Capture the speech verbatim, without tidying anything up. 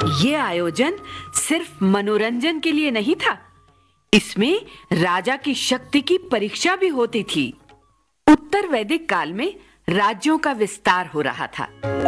ये आयोजन सिर्फ मनोरंजन के लिए नहीं था, इसमें राजा की शक्ति की परीक्षा भी होती थी। उत्तर वैदिक काल में राज्यों का विस्तार हो रहा था।